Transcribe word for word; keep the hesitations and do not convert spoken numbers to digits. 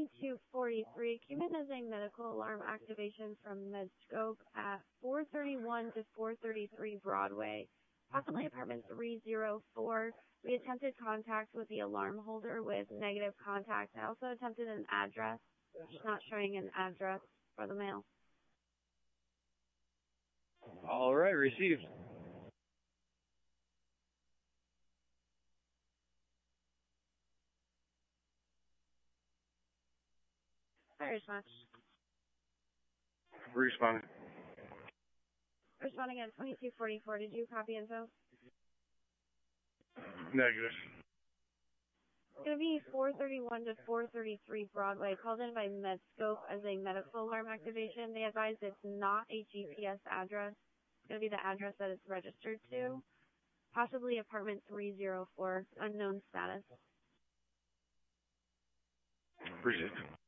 twenty-two forty-three came in as a medical alarm activation from Medscope at four thirty-one to four thirty-three Broadway, possibly apartment three oh four. We attempted contact with the alarm holder with negative contact. I also attempted an address. It's not showing an address for the mail. All right, received. Hi, response. Responding. Responding at twenty-two forty-four. Did you copy info? Negative. It's going to be four thirty-one to four thirty-three Broadway, called in by Medscope as a medical alarm activation. They advise it's not a G P S address. It's going to be the address that it's registered to, possibly apartment three oh four, unknown status. Appreciate it.